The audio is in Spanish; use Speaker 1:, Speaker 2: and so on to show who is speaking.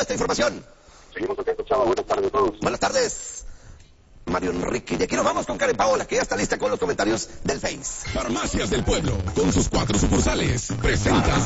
Speaker 1: esta información.
Speaker 2: Seguimos atentos, Chava. Buenas tardes a todos.
Speaker 1: Buenas tardes, Mario Enrique. Y aquí nos vamos con Karen Paola, que ya está lista con los comentarios del Face.
Speaker 3: Farmacias del Pueblo, con sus 4 sucursales, presenta